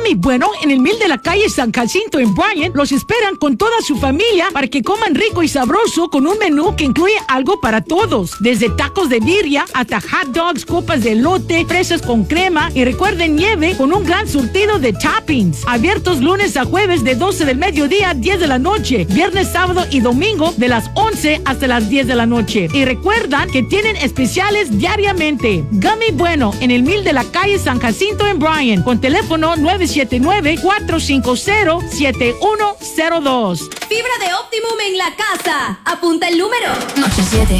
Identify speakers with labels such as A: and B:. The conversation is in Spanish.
A: Gummy Bueno en el Mil de la calle San Jacinto en Bryan los esperan con toda su familia para que coman rico y sabroso con un menú que incluye algo para todos, desde tacos de birria hasta hot dogs, copas de elote, fresas con crema y recuerden nieve con un gran surtido de toppings. Abiertos lunes a jueves de 12 del mediodía a 10 de la noche, viernes, sábado y domingo de las 11 hasta las 10 de la noche. Y recuerdan que tienen especiales diariamente. Gummy Bueno en el Mil de la calle San Jacinto en Bryan con teléfono 979-450-7102.
B: Fibra de Optimum en la casa. Apunta el número 87